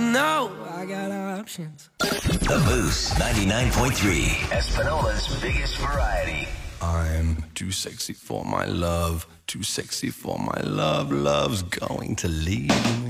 know I got options. The Boost 99.3, Espinola's biggest variety. I'm too sexy for my love, too sexy for my love. Love's going to leave me.